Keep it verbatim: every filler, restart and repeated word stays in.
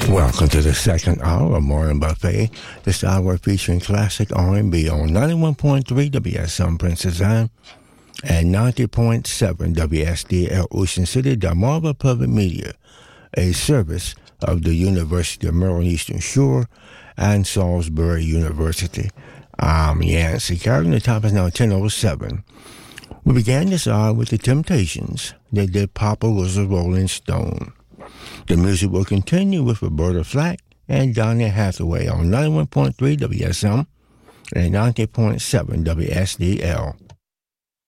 Welcome to the second hour of Morning Buffet. This hour featuring classic R and B on ninety-one point three W S M Princess Anne and ninety point seven W S D L Ocean City, Delmarva Public Media, a service of the University of Maryland Eastern Shore and Salisbury University. I'm Yancey Carey. The time is now ten oh seven. We began this hour with The Temptations. They did Papa Was a Rolling Stone. The music will continue with Roberta Flack and Donny Hathaway on ninety-one point three W S M and ninety point seven W S D L.